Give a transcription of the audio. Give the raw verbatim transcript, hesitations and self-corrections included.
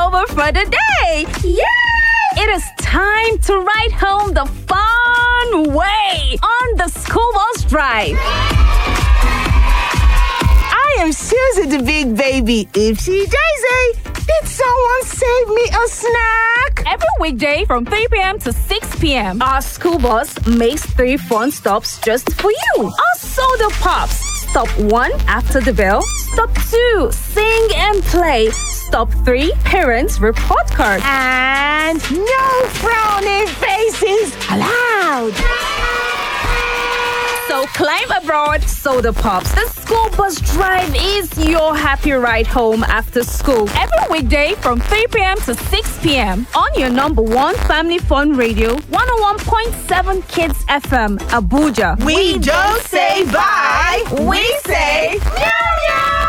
over for the day. Yay! It is time to ride home the fun way on the school bus drive. I am Susie the big baby. Oopsie daisy. Did someone save me a snack? Every weekday from three p.m. to six p.m., our school bus makes three fun stops just for you. Our soda pops. Stop one after the bell. Stop two, sing and play. Stop three, parents report card. And no frowning faces allowed. So climb aboard Soda Pops. The school bus drive is your happy ride home after school. Every weekday from three p.m. to six p.m. on your number one family fun radio, one oh one point seven Kids F M, Abuja. We don't say bye, we say meow meow.